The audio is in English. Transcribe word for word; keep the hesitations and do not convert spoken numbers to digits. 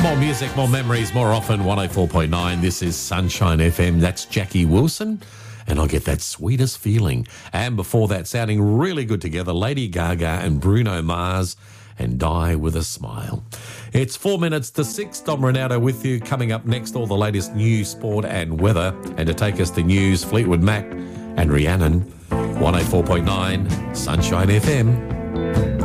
More music, more memories, more often. one oh four point nine. This is Sunshine F M. That's Jackie Wilson. And I get that sweetest feeling. And before that, sounding really good together, Lady Gaga and Bruno Mars and Die With A Smile. It's four minutes to six. Dom Ronaldo with you. Coming up next, all the latest news, sport and weather. And to take us to news, Fleetwood Mac and Rhiannon. one oh four point nine, Sunshine F M.